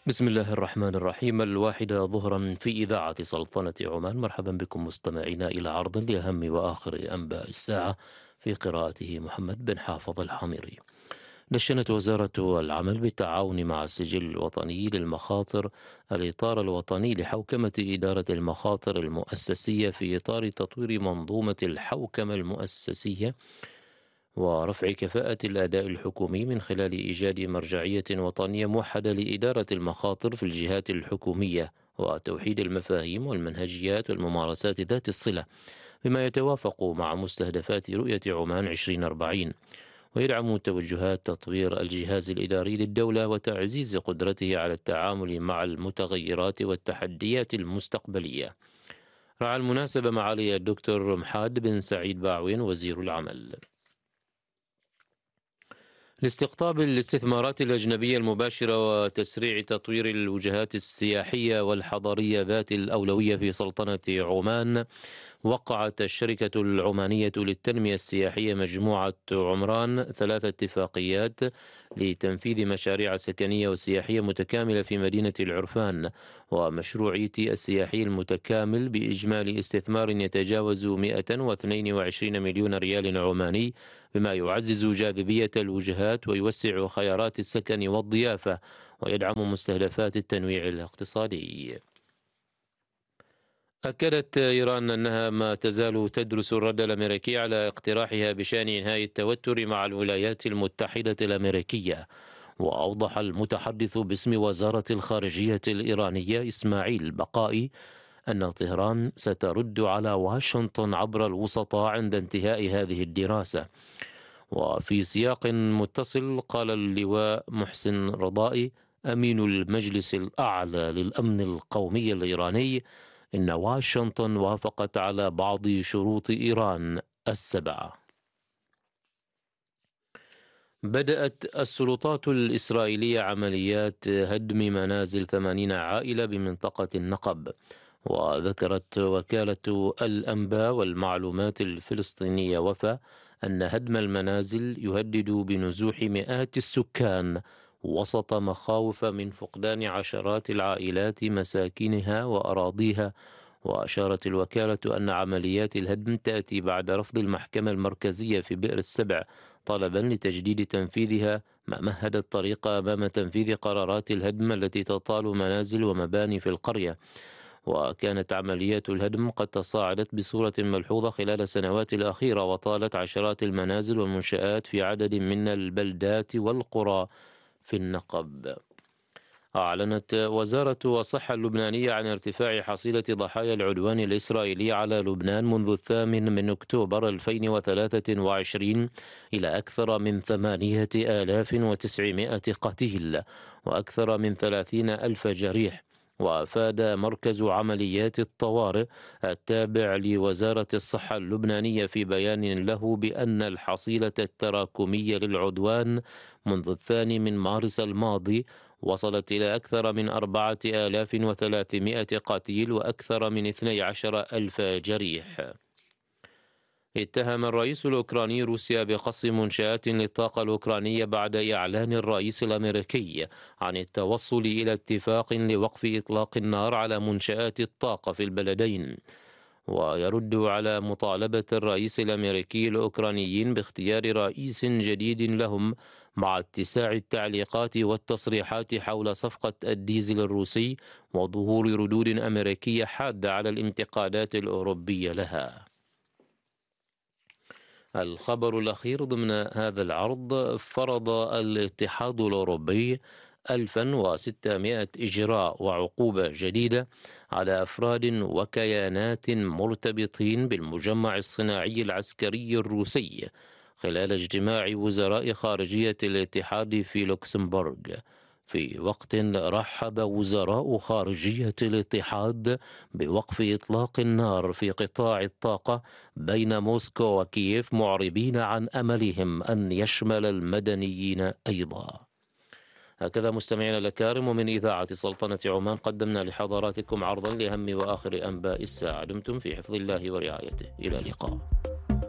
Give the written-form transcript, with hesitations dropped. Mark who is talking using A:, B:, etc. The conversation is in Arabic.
A: بسم الله الرحمن الرحيم. 1 ظهرا في إذاعة سلطنة عمان. مرحبا بكم مستمعينا إلى عرض لأهم وآخر أنباء الساعة في قراءته محمد بن حافظ الحميري. دشنت وزارة العمل بالتعاون مع السجل الوطني للمخاطر الإطار الوطني لحوكمة إدارة المخاطر المؤسسية في إطار تطوير منظومة الحوكمة المؤسسية ورفع كفاءة الأداء الحكومي من خلال إيجاد مرجعية وطنية موحدة لإدارة المخاطر في الجهات الحكومية وتوحيد المفاهيم والمنهجيات والممارسات ذات الصلة بما يتوافق مع مستهدفات رؤية عمان 2040، ويدعم توجهات تطوير الجهاز الإداري للدولة وتعزيز قدرته على التعامل مع المتغيرات والتحديات المستقبلية. رعى المناسبة معالي الدكتور محاد بن سعيد باعوين وزير العمل. لاستقطاب الاستثمارات الأجنبية المباشرة وتسريع تطوير الوجهات السياحية والحضرية ذات الأولوية في سلطنة عمان، وقعت الشركة العمانية للتنمية السياحية مجموعة عمران 3 اتفاقيات لتنفيذ مشاريع سكنية وسياحية متكاملة في مدينة العرفان ومشروعية السياحي المتكامل بإجمالي استثمار يتجاوز 122 مليون ريال عماني، بما يعزز جاذبية الوجهات ويوسع خيارات السكن والضيافة ويدعم مستهدفات التنويع الاقتصادي. أكدت إيران أنها ما تزال تدرس الرد الأمريكي على اقتراحها بشأن إنهاء التوتر مع الولايات المتحدة الأمريكية. وأوضح المتحدث باسم وزارة الخارجية الإيرانية إسماعيل بقائي أن طهران سترد على واشنطن عبر الوسطاء عند انتهاء هذه الدراسة. وفي سياق متصل قال اللواء محسن رضائي أمين المجلس الأعلى للأمن القومي الإيراني إن واشنطن وافقت على بعض شروط إيران ال7. بدأت السلطات الإسرائيلية عمليات هدم منازل 80 عائلة بمنطقة النقب. وذكرت وكالة الأنباء والمعلومات الفلسطينية وفا أن هدم المنازل يهدد بنزوح مئات السكان وسط مخاوف من فقدان عشرات العائلات مساكنها وأراضيها. وأشارت الوكالة أن عمليات الهدم تأتي بعد رفض المحكمة المركزية في بئر السبع طلبا لتجديد تنفيذها، ما مهد الطريق أمام تنفيذ قرارات الهدم التي تطال منازل ومباني في القرية. وكانت عمليات الهدم قد تصاعدت بصورة ملحوظة خلال السنوات الأخيرة وطالت عشرات المنازل والمنشآت في عدد من البلدات والقرى في النقب. أعلنت وزارة الصحة اللبنانية عن ارتفاع حصيلة ضحايا العدوان الإسرائيلي على لبنان منذ 8 أكتوبر 2023 إلى أكثر من 8900 قتيل وأكثر من 30,000 جريح. وأفاد مركز عمليات الطوارئ التابع لوزارة الصحة اللبنانية في بيان له بأن الحصيلة التراكمية للعدوان منذ 2 مارس الماضي وصلت إلى أكثر من 4300 قتيل وأكثر من 12,000 جريح. اتهم الرئيس الأوكراني روسيا بقصف منشآت للطاقة الأوكرانية بعد إعلان الرئيس الأمريكي عن التوصل إلى اتفاق لوقف إطلاق النار على منشآت الطاقة في البلدين. ويرد على مطالبة الرئيس الأمريكي الأوكرانيين باختيار رئيس جديد لهم مع اتساع التعليقات والتصريحات حول صفقة الديزل الروسي وظهور ردود أمريكية حادة على الانتقادات الأوروبية لها. الخبر الأخير ضمن هذا العرض: فرض الاتحاد الأوروبي 1600 إجراء وعقوبة جديدة على أفراد وكيانات مرتبطين بالمجمع الصناعي العسكري الروسي خلال اجتماع وزراء خارجية الاتحاد في لوكسمبورغ، في وقت رحب وزراء خارجية الاتحاد بوقف إطلاق النار في قطاع الطاقة بين موسكو وكييف، معربين عن أملهم أن يشمل المدنيين أيضا. هكذا مستمعينا الأكارم، ومن إذاعة سلطنة عمان قدمنا لحضراتكم عرضا لأهم وآخر أنباء الساعة. دمتم في حفظ الله ورعايته، إلى اللقاء.